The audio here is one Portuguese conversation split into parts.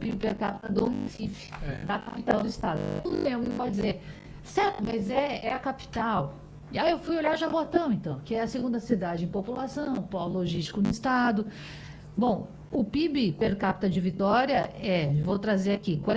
PIB per capita do Recife, da capital do estado. Tudo bem, alguém pode dizer, certo, mas é a capital. E aí eu fui olhar Jaboatão, então, que é a segunda cidade em população, polo logístico no estado. Bom, o PIB per capita de Vitória vou trazer aqui, R$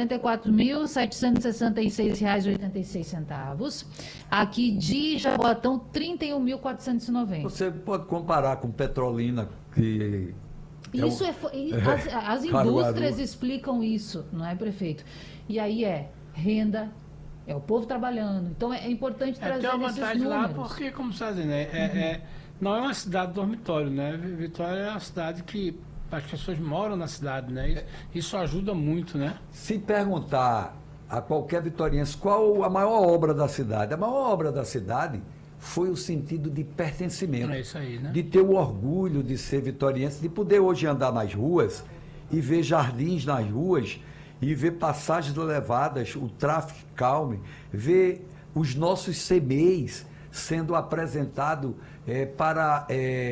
44.766,86. Aqui de Jaboatão, R$ 31.490. Você pode comparar com Petrolina, que... Isso as indústrias explicam isso, não é, prefeito? E aí renda, é o povo trabalhando. Então é importante trazer tem uma esses vantagem números. lá porque, como você está dizendo, não é uma cidade dormitório, né? Vitória é uma cidade que as pessoas moram na cidade, né? Isso ajuda muito, né? Se perguntar a qualquer vitoriense qual a maior obra da cidade, a maior obra da cidade foi o sentido de pertencimento. É isso aí, né? De ter o orgulho de ser vitoriense, de poder hoje andar nas ruas e ver jardins nas ruas e ver passagens elevadas, o tráfego calme, ver os nossos CMEs sendo apresentado para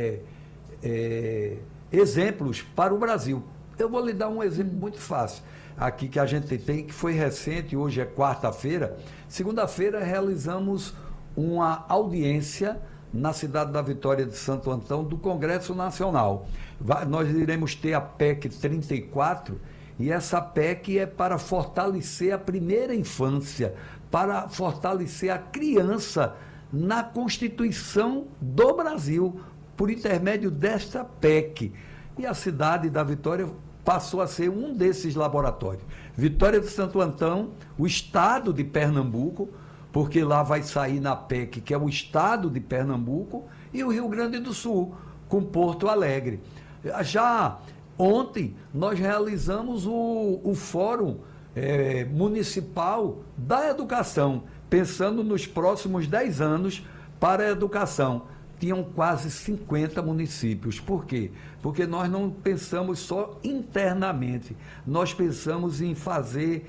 exemplos para o Brasil. Eu vou lhe dar um exemplo muito fácil aqui que a gente tem, que foi recente, hoje é quarta-feira. Segunda-feira realizamos uma audiência na cidade da Vitória de Santo Antão do Congresso Nacional. Nós iremos ter a PEC 34 e essa PEC é para fortalecer a primeira infância, para fortalecer a criança na Constituição do Brasil, por intermédio desta PEC. E a cidade da Vitória passou a ser um desses laboratórios. Vitória de Santo Antão, o estado de Pernambuco, porque lá vai sair na PEC, que é o estado de Pernambuco, e o Rio Grande do Sul, com Porto Alegre. Já ontem, nós realizamos o Fórum Municipal da Educação, pensando nos próximos 10 anos para a educação. Tinham quase 50 municípios. Por quê? Porque nós não pensamos só internamente, nós pensamos em fazer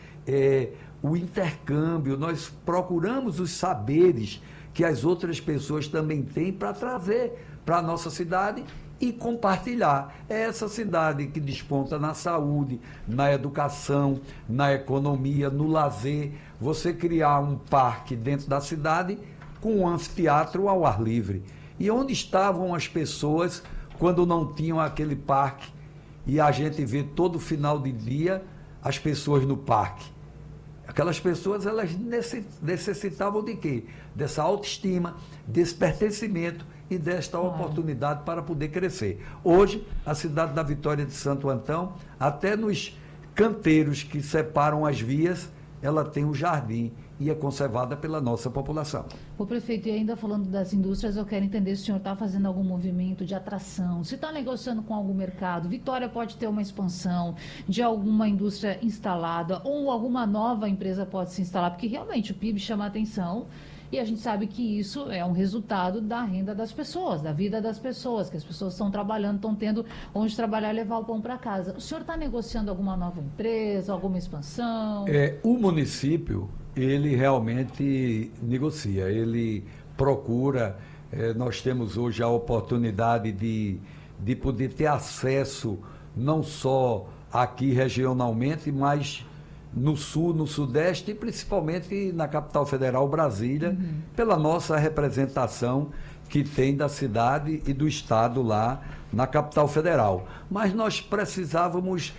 o intercâmbio, nós procuramos os saberes que as outras pessoas também têm para trazer para a nossa cidade e compartilhar. É essa cidade que desponta na saúde, na educação, na economia, no lazer. Você criar um parque dentro da cidade com um anfiteatro ao ar livre. E onde estavam as pessoas quando não tinham aquele parque? E a gente vê todo final de dia as pessoas no parque. Aquelas pessoas, elas necessitavam de quê? Dessa autoestima, desse pertencimento e desta oportunidade para poder crescer. Hoje, a cidade da Vitória de Santo Antão, até nos canteiros que separam as vias, ela tem um jardim e é conservada pela nossa população. O prefeito, e ainda falando das indústrias, eu quero entender se o senhor está fazendo algum movimento de atração, se está negociando com algum mercado. Vitória pode ter uma expansão de alguma indústria instalada ou alguma nova empresa pode se instalar, porque realmente o PIB chama a atenção e a gente sabe que isso é um resultado da renda das pessoas, da vida das pessoas, que as pessoas estão trabalhando, estão tendo onde trabalhar e levar o pão para casa. O senhor está negociando alguma nova empresa, alguma expansão? O município, ele realmente negocia, ele procura. Nós temos hoje a oportunidade de poder ter acesso não só aqui regionalmente, mas no sul, no sudeste e principalmente na capital federal, Brasília, pela nossa representação que tem da cidade e do estado lá na capital federal. Mas nós precisávamos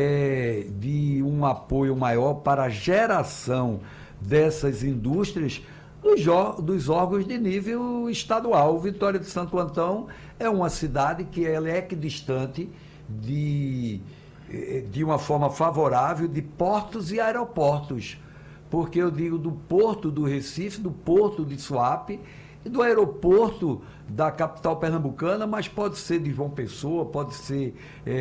de um apoio maior para a geração dessas indústrias dos órgãos de nível estadual. Vitória de Santo Antão é uma cidade que ela é equidistante de uma forma favorável de portos e aeroportos, porque eu digo do porto do Recife, do porto de Suape e do aeroporto da capital pernambucana, mas pode ser de João Pessoa, pode ser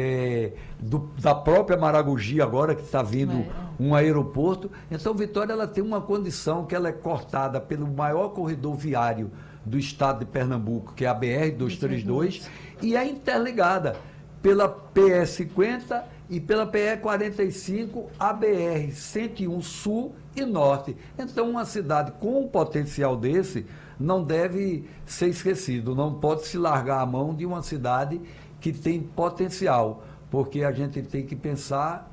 da própria Maragogi agora que está vindo um aeroporto. Então Vitória ela tem uma condição que ela é cortada pelo maior corredor viário do estado de Pernambuco, que é a BR-232, e é interligada pela PE-50 e pela PE-45, a BR-101 Sul e Norte. Então, uma cidade com um potencial desse não deve ser esquecido, não pode se largar a mão de uma cidade que tem potencial, porque a gente tem que pensar